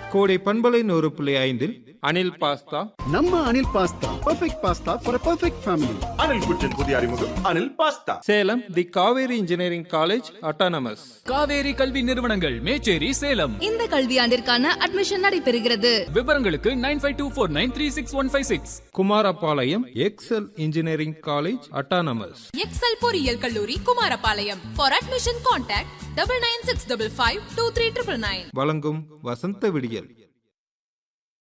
கோடை பண்பலை 100.5 அனில் பாஸ்தா. நம்ம Anil pasta perfect pasta for a perfect family. Anil குச்சின் புதிய அறிமுகம் அனில் பாஸ்தா. சேலம் தி Kaveri engineering college autonomous. Kaveri கல்வி நிறுவனங்கள் மேச்சேரி சேலம். இந்த கல்வியாண்டிற்கான அட்மிஷன் நடைபெறுகிறது. விவரங்களுக்கு 9524936156. Kumarapalayam XL engineering college autonomous. XL பொறியியல் கல்லூரி குமாரபாளையம். For admission contact 9965523999. வழங்கும் வசந்த விடியல்.